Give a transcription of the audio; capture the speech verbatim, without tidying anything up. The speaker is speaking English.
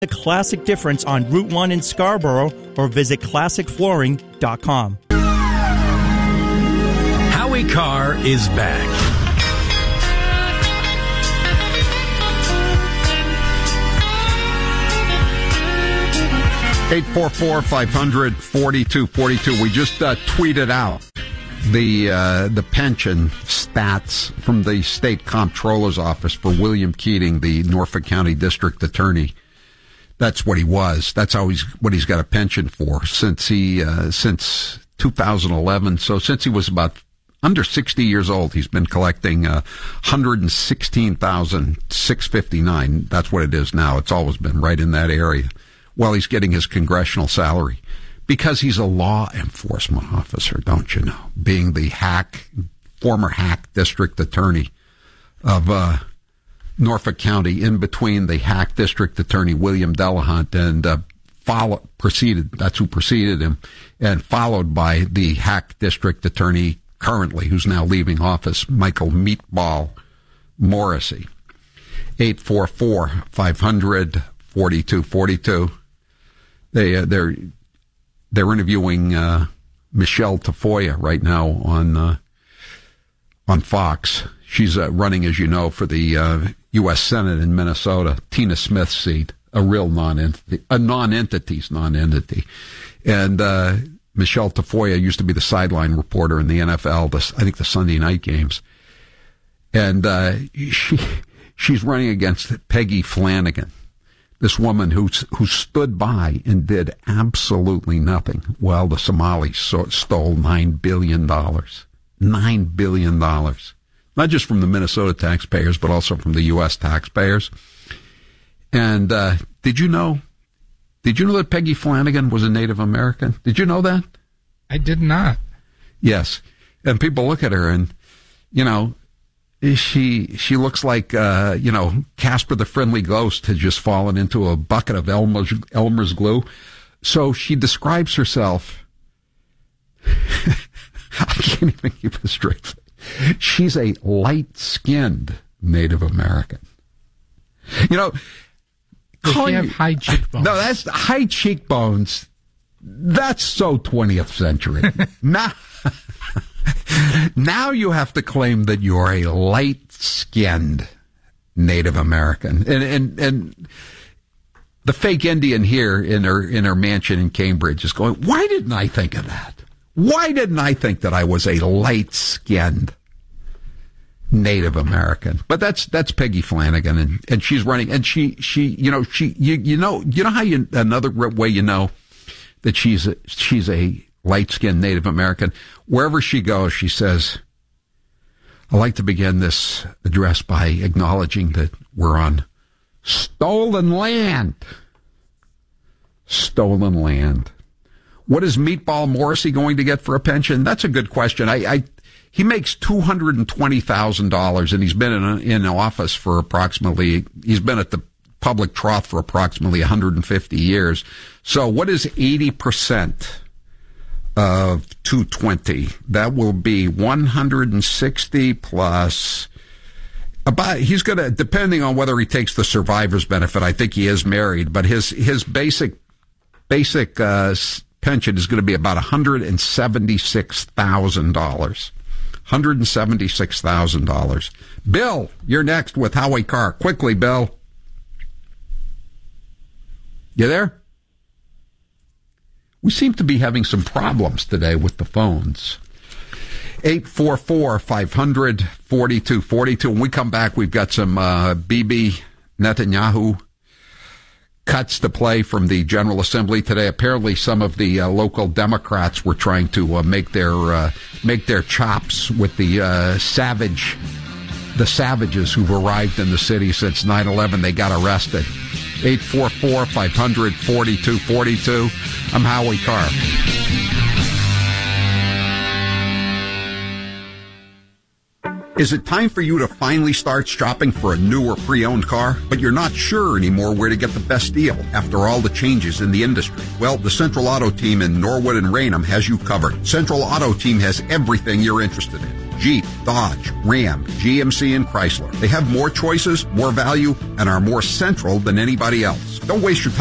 The classic difference on Route one in Scarborough or visit classic flooring dot com. Howie Carr is back. eight four four, five hundred, forty-two forty-two. We just uh, tweeted out the uh, the pension stats from the state comptroller's office for William Keating, the Norfolk County District Attorney. That's what he was. That's how he's what he's got a pension for since he uh, since two thousand eleven. So since he was about under sixty years old, he's been collecting uh, one hundred sixteen thousand six hundred fifty-nine. That's what it is now. It's always been right in that area. While he's getting his congressional salary, because he's a law enforcement officer, don't you know? Being the hack, former hack district attorney of uh, Norfolk County, in between the hack district attorney William Delahunt and uh, follow, preceded. That's who preceded him, and followed by the hack district attorney currently, who's now leaving office, Michael Meatball Morrissey. eight four four, five hundred, forty-two forty-two. They uh, they're they're interviewing uh, Michelle Tafoya right now on uh, on Fox. She's uh, running, as you know, for the uh, U S Senate in Minnesota, Tina Smith's seat, a real non-entity, a non-entity's non-entity. And uh, Michelle Tafoya used to be the sideline reporter in the N F L, the, I think the Sunday night games. And uh, she she's running against Peggy Flanagan, this woman who who stood by and did absolutely nothing while the Somalis so, stole nine billion dollars. nine billion dollars. Not just from the Minnesota taxpayers, but also from the U S taxpayers. And uh, did you know, did you know that Peggy Flanagan was a Native American? Did you know that? I did not. Yes. And people look at her and, you know, She she looks like, uh, you know, Casper the Friendly Ghost had just fallen into a bucket of Elmer's, Elmer's glue. So she describes herself. I can't even keep it straight. She's a light-skinned Native American. You know, does she have high cheekbones? No, that's high cheekbones. That's so twentieth century. Now. Now you have to claim that you're a light-skinned Native American. And, and, and the fake Indian here in her, in her mansion in Cambridge is going, why didn't I think of that? Why didn't I think that I was a light-skinned Native American? But that's, that's Peggy Flanagan, and, and she's running, and she, she, you know, she, you, you know, you know how you, another way you know that she's a, she's a light-skinned Native American? Wherever she goes, she says, I'd like to begin this address by acknowledging that we're on stolen land. Stolen land. What is Meatball Morrissey going to get for a pension? That's a good question. I, I he makes two hundred twenty thousand dollars, and he's been in, in office for approximately, he's been at the public trough for approximately one hundred fifty years. So what is eighty percent of two twenty? That will be one hundred sixty plus about, he's going to, depending on whether he takes the survivor's benefit, I think he is married, but his, his basic, basic, uh, pension is going to be about one hundred seventy-six thousand dollars. one hundred seventy-six thousand dollars. Bill, you're next with Howie Carr. Quickly, Bill. You there? We seem to be having some problems today with the phones. eight four four, five hundred, forty-two forty-two. When we come back, we've got some uh, Bibi Netanyahu cuts to play from the General Assembly today. Apparently, some of the uh, local Democrats were trying to uh, make their uh, make their chops with the uh, savage, the savages who've arrived in the city since nine eleven. They got arrested. eight four four, five hundred, forty-two forty-two. I'm Howie Carr. Is it time for you to finally start shopping for a new or pre-owned car, but you're not sure anymore where to get the best deal after all the changes in the industry? Well, the Central Auto Team in Norwood and Raynham has you covered. Central Auto Team has everything you're interested in. Jeep, Dodge, Ram, G M C, and Chrysler. They have more choices, more value, and are more central than anybody else. Don't waste your time